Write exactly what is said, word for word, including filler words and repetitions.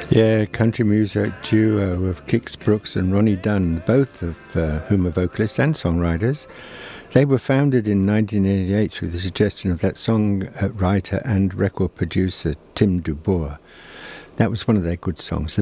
Yeah, country music duo of Kix Brooks and Ronnie Dunn, both of uh, whom are vocalists and songwriters. They were founded in nineteen eighty-eight through the suggestion of that songwriter and record producer Tim DuBois. That was one of their good songs.